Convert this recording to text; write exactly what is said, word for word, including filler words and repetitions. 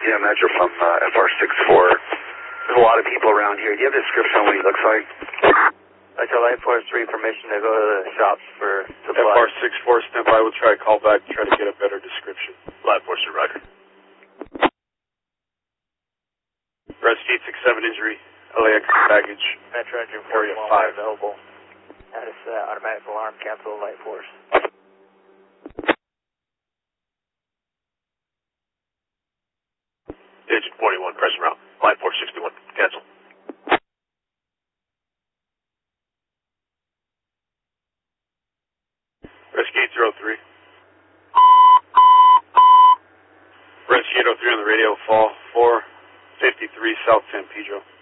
Yeah, Metro from uh, F R six four. There's a lot of people around here. Do you have a description of what he looks like? I tell Light Force three permission to go to the shops for supplies. F R six four, stand by. We'll try to call back and try to get a better description. Light Force, roger. Rescue six seven injury, L A X baggage. Metro engine Area forty-one five. available. That is uh, automatic alarm, cancel Light Force. Engine forty-one, press around. Light Force sixty-one, cancel. Rescue eight zero three. Rescue eight oh three on the radio, fall four fifty-three South San Pedro.